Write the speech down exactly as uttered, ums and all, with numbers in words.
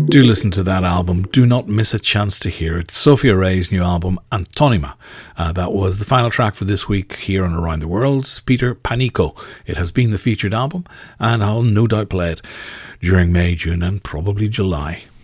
Do listen to that album. Do not miss a chance to hear it. Sophia Ray's new album, Antonima. Uh, that was the final track for this week here on Around the World's Peter Panico. It has been the featured album, and I'll no doubt play it during May, June, and probably July.